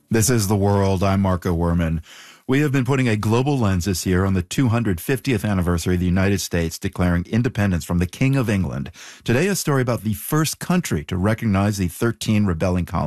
This is The World. I'm Marco Werman. We have been putting a global lens this year on the 250th anniversary of the United States declaring independence from the King of England. Today, a story about the first country to recognize the 13 rebelling colonies.